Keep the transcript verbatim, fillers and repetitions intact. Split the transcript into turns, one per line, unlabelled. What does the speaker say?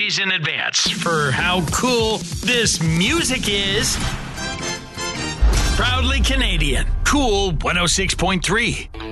days in advance for how cool this music is. Proudly Canadian. Cool one oh six point three.